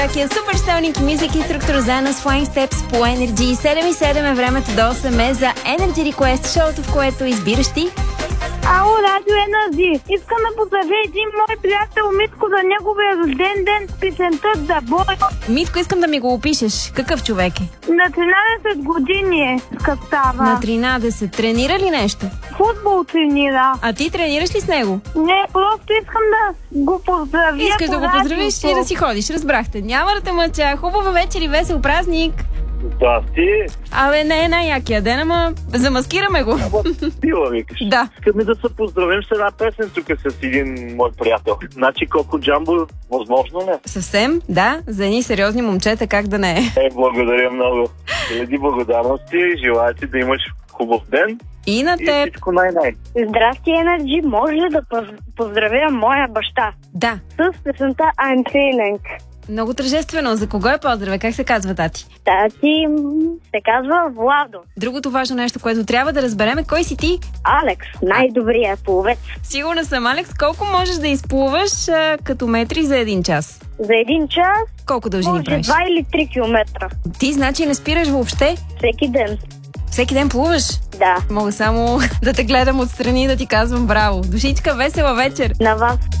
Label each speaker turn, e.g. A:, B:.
A: Такия супер стелник Music Instructor заедно с Flying Steps по Energy. 7:07 е времето до 8 е за Energy Request, шоуто, в което избираш ти.
B: Ало, Радио Energy. Искам да поздравя един мой приятел Митко за неговия рожден ден с песента за бой.
A: Митко, искам да ми го опишеш. Какъв човек е?
B: На 13 години е, като става.
A: На 13. Тренира ли нещо?
B: Футбол тренира.
A: А ти тренираш ли с него?
B: Не, просто искам да го поздравя.
A: Искаш да го поздравиш и да си ходиш. Разбрахте. Няма да те мъча. Хубава вечер и весел празник.
C: Здрасти.
A: Абе, не е най-якия ден, ама замаскираме го.
C: Пила викаш.
A: Да.
C: Искаме да се поздравим с една песен тук с един мой приятел. Значи Коко Джамбо, възможно ли?
A: Съвсем, да. За едни сериозни момчета, как да не е.
C: Благодаря много. Следи благодарности, желая ти да имаш хубав ден.
A: И на
C: И
A: теб.
C: всичко най-най.
B: Здрасти, Energy. Може ли да поздравя моя баща
A: Да.
B: с песента I'm Feeling?
A: Много тържествено. За кого е поздраве? Как се казва тати?
B: Тати се казва Владо.
A: Другото важно нещо, което трябва да разберем е кой си ти.
B: Алекс, най-добрият пловец.
A: Сигурна съм, Алекс, колко можеш да изплуваш като метри за един час?
B: За един час
A: Колко дължини
B: може
A: правиш?
B: 2 или 3 километра.
A: Ти, значи, не спираш въобще?
B: Всеки ден.
A: Всеки ден плуваш?
B: Да.
A: Мога само да те гледам отстрани и да ти казвам браво. Душичка, весела вечер!
B: На вас.